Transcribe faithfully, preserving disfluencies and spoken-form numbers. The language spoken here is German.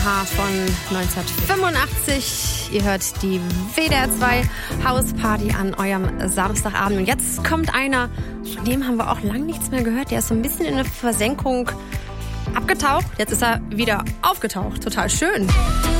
Von neunzehnhundertfünfundachtzig. Ihr hört die W D R zwei Hausparty an eurem Samstagabend. Und jetzt kommt einer, von dem haben wir auch lang nichts mehr gehört. Der ist so ein bisschen in eine Versenkung abgetaucht. Jetzt ist er wieder aufgetaucht. Total schön.